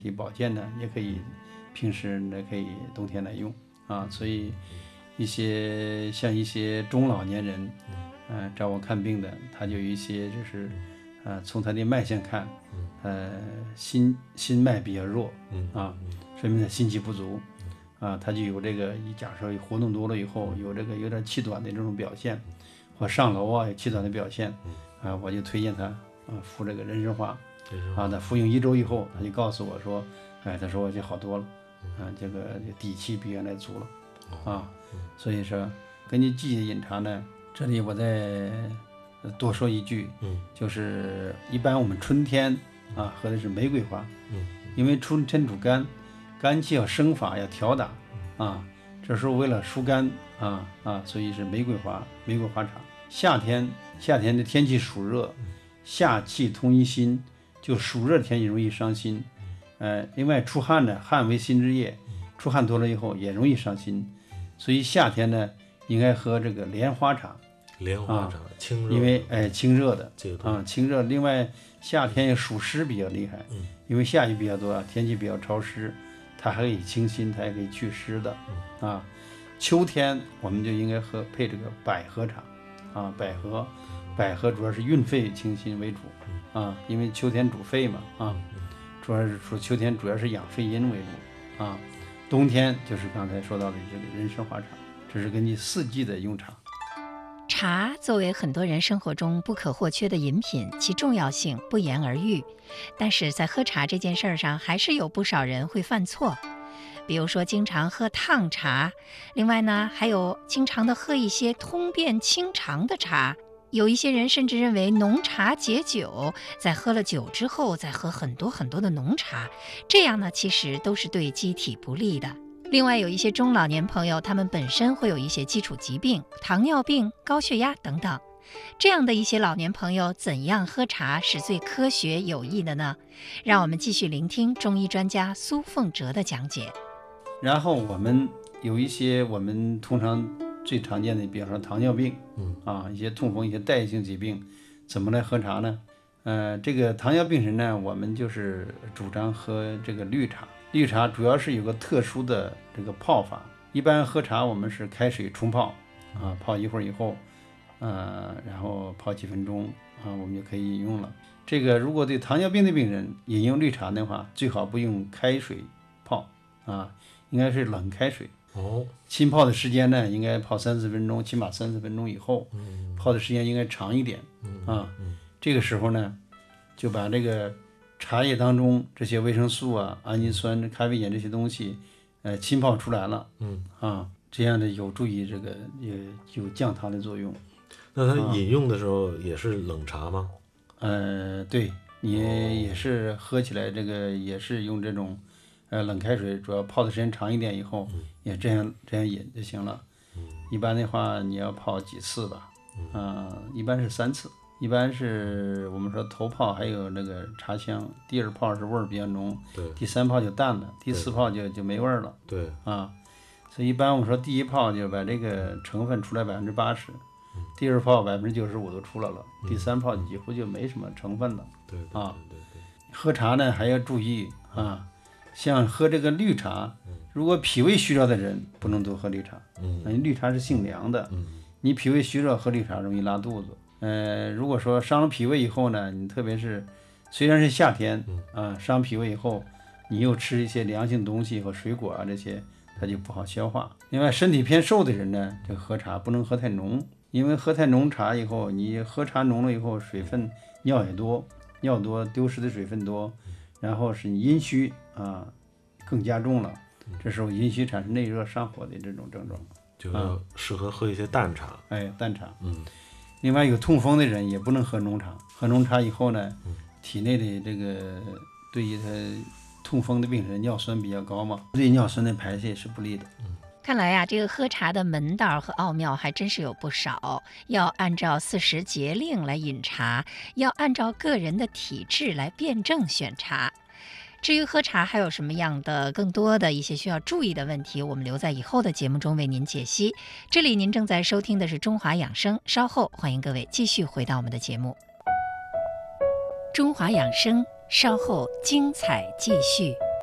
保健的，也可以平时呢可以冬天来用啊。所以一些中老年人，找我看病的，他就有一些就是从他的脉象看，心脉比较弱啊，说明他心气不足啊，他就有这个假设活动多了以后有这个有点气短的这种表现，或上楼啊有气短的表现啊，我就推荐他服这个人参花啊。他服用1周以后，他就告诉我说，他说我就好多了这个底气比原来足了啊。所以说根据季节饮茶呢，这里我再多说一句，就是一般我们春天喝的是玫瑰花，因为春天主肝，肝气要生发要调达这时候为了疏肝所以是玫瑰花茶。夏天的天气暑热，夏气通于心，就暑热天气容易伤心。另外出汗呢，汗为心之液，出汗多了以后也容易伤心，所以夏天呢应该喝这个莲花茶。 清热， 因为清热的清热。另外夏天也暑湿比较厉害，因为下雨比较多天气比较潮湿，它还可以清心，它还可以祛湿的秋天我们就应该配这个百合茶百合主要是运肺清心为主因为秋天主肺嘛主要是说秋天主要是养肺阴为主冬天就是刚才说到的这个人参花茶。这是根据4季的用茶。 茶作为很多人生活中不可或缺的饮品，其重要性不言而喻。但是在喝茶这件事上，还是有不少人会犯错。比如说经常喝烫茶，另外呢还有经常的喝一些通便清肠的茶。有一些人甚至认为浓茶解酒，在喝了酒之后再喝很多很多的浓茶，这样呢其实都是对机体不利的。另外有一些中老年朋友，他们本身会有一些基础疾病，糖尿病、高血压等等，这样的一些老年朋友怎样喝茶是最科学有益的呢？让我们继续聆听中医专家苏凤哲的讲解。 然后我们有一些我们通常最常见的，比方说糖尿病一些痛风、一些代谢性疾病，怎么来喝茶呢？这个糖尿病人呢，我们就是主张喝这个绿茶。绿茶主要是有个特殊的这个泡法，一般喝茶我们是开水冲泡泡一会儿以后然后泡几分钟我们就可以饮用了。这个如果对糖尿病的病人饮用绿茶的话，最好不用开水泡应该是冷开水浸泡的时间呢应该泡30分钟，起码30分钟以后泡的时间应该长一点这个时候呢就把这个茶叶当中这些维生素氨基酸、咖啡碱这些东西浸泡出来了这样的有助于这个也有降糖的作用。 那它饮用的时候也是冷茶吗？ 对，你也是喝起来这个也是用这种冷开水，主要泡的时间长一点以后也这样饮就行了。一般的话你要泡几次吧一般是3次。一般是我们说头泡还有那个茶香，第2泡是味儿比较浓，第3泡就淡了，第4泡就没味儿了。 对所以一般我们说第1泡就把这个成分出来80%，第2泡95%都出来了，第3泡几乎就没什么成分了。 对喝茶呢还要注意像喝这个绿茶，如果脾胃虚弱的人不能多喝绿茶，绿茶是性凉的，你脾胃虚弱喝绿茶容易拉肚子。如果说伤了脾胃以后呢，你特别是虽然是夏天伤脾胃以后，你又吃一些凉性东西和水果这些，它就不好消化。另外身体偏瘦的人呢，这喝茶不能喝太浓，因为喝太浓茶以后，你喝茶浓了以后水分尿也多，尿多丢失的水分多，然后是你阴虚更加重了，这时候阴虚产生内热上火的这种症状， 就要适合喝一些淡茶。 淡茶。另外有痛风的人也不能喝浓茶，喝浓茶以后呢，体内的这个对于他痛风的病人尿酸比较高嘛，对尿酸的排泄是不利的。 看来呀，这个喝茶的门道和奥妙还真是有不少，要按照40节令来饮茶，要按照个人的体质来辩证选茶。至于喝茶还有什么样的更多的一些需要注意的问题，我们留在以后的节目中为您解析。这里您正在收听的是中华养生，稍后欢迎各位继续回到我们的节目。中华养生，稍后精彩继续。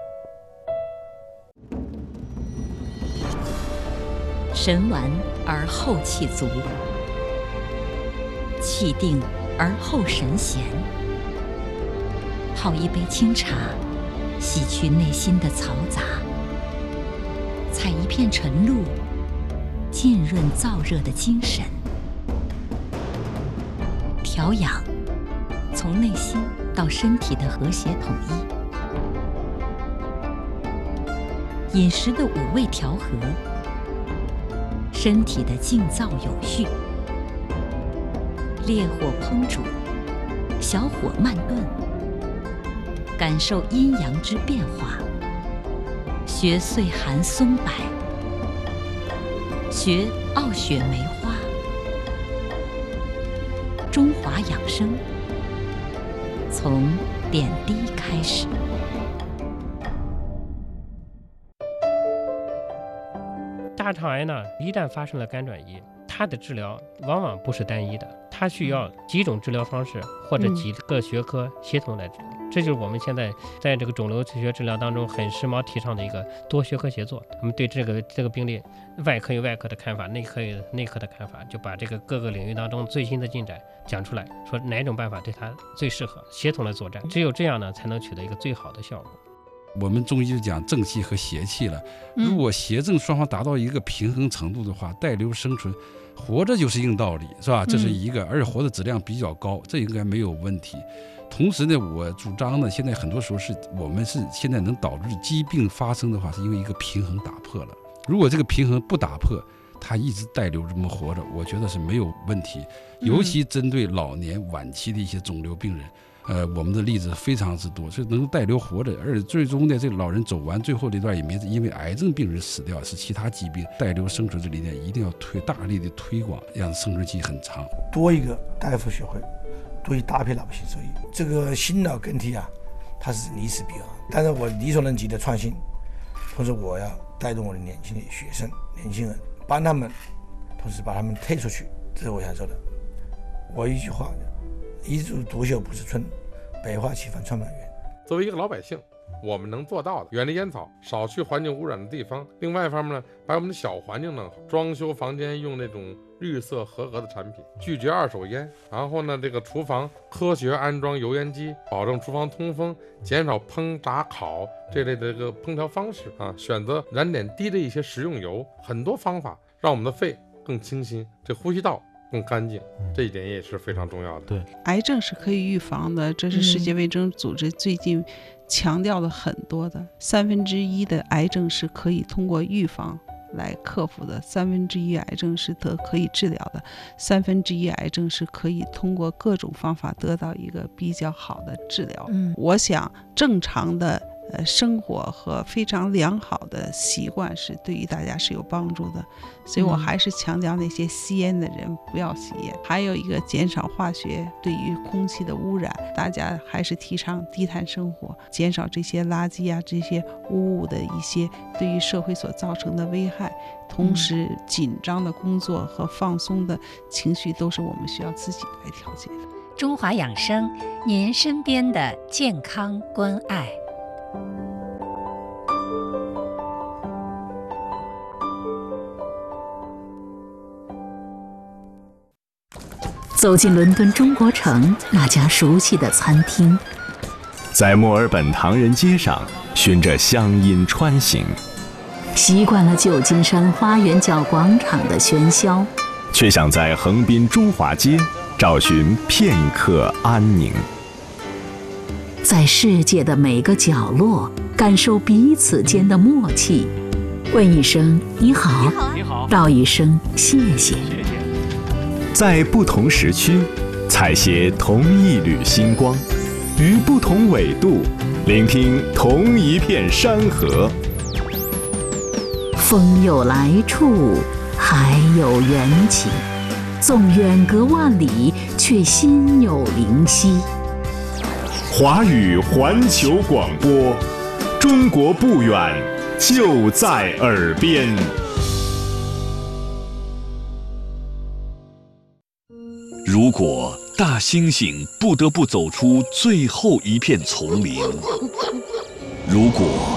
神完而后气足，气定而后神闲。泡一杯清茶，洗去内心的嘈杂；采一片晨露，浸润燥热的精神。调养，从内心到身体的和谐统一。饮食的五味调和，身体的静躁有序。烈火烹煮，小火慢炖，感受阴阳之变化。学岁寒松柏，学傲雪梅花。中华养生，从点滴开始。 大肠癌呢，一旦发生了肝转移，它的治疗往往不是单一的，它需要几种治疗方式或者几个学科协同来治疗。这就是我们现在在这个肿瘤学治疗当中很时髦提倡的一个多学科协作。我们对这个病例，外科有外科的看法，内科有内科的看法，就把这个各个领域当中最新的进展讲出来，说哪种办法对它最适合，协同来作战。只有这样呢，才能取得一个最好的效果。 我们中医就讲正气和邪气了，如果邪正双方达到一个平衡程度的话，带瘤生存，活着就是硬道理，是吧？这是一个，而且活的质量比较高，这应该没有问题。同时呢，我主张呢，现在很多时候我们现在能导致疾病发生的话，是因为一个平衡打破了。如果这个平衡不打破，他一直带瘤这么活着，我觉得是没有问题。尤其针对老年晚期的一些肿瘤病人。我们的例子非常之多，所以能带瘤活着，而且最终呢，这个老人走完最后这段也没因为癌症病人死掉，是其他疾病。带瘤生存这理念一定要大力的推广，让生存期很长。 多一个大夫学会，多一大批老百姓受益。这个新老更替啊，它是历史必然，但是我力所能及的创新，同时我要带动我的年轻的学生、年轻人，帮他们，同时把他们推出去，这是我想说的。我一句话。一株独秀不是春，百花齐放创办园。 作为一个老百姓，我们能做到的，远离烟草，少去环境污染的地方。另外一方面呢，把我们的小环境弄好，装修房间用那种绿色合格的产品，拒绝二手烟。然后呢，这个厨房科学安装油烟机，保证厨房通风，减少烹炸烤这类的这个烹调方式啊，选择燃点低的一些食用油，很多方法让我们的肺更清新，这呼吸道更干净，这一点也是非常重要的。 对， 癌症是可以预防的，这是世界卫生组织最近强调了很多的。1/3的癌症是可以通过预防来克服的，1/3癌症是可以治疗的，1/3癌症是可以通过各种方法得到一个比较好的治疗。我想正常的生活和非常良好的习惯是对于大家是有帮助的，所以我还是强调那些吸烟的人不要吸烟。还有一个减少化学对于空气的污染，大家还是提倡低碳生活，减少这些垃圾啊这些污物的一些对于社会所造成的危害。同时紧张的工作和放松的情绪都是我们需要自己来调节的。 中华养生，您身边的健康关爱。 走进伦敦中国城那家熟悉的餐厅， 在墨尔本唐人街上循着乡音穿行， 习惯了旧金山花园角广场的喧嚣， 却想在横滨中华街找寻片刻安宁。 在世界的每个角落感受彼此间的默契，问一声你好，道一声谢谢。 在不同时区采撷同一缕星光，于不同纬度聆听同一片山河。 风有来处，海有缘起，纵远隔万里，却心有灵犀。 华语环球广播，中国不远，就在耳边。 如果大猩猩不得不走出最后一片丛林，如果